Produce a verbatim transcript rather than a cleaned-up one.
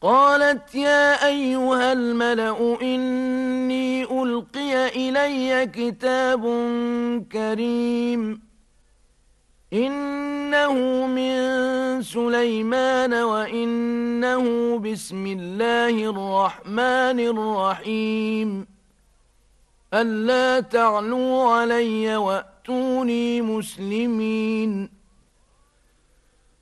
قالت يا أيها الملأ إني ألقي إلي كتاب كريم إنه من سليمان وإنه بسم الله الرحمن الرحيم ألا تعلوا علي وأتوني مسلمين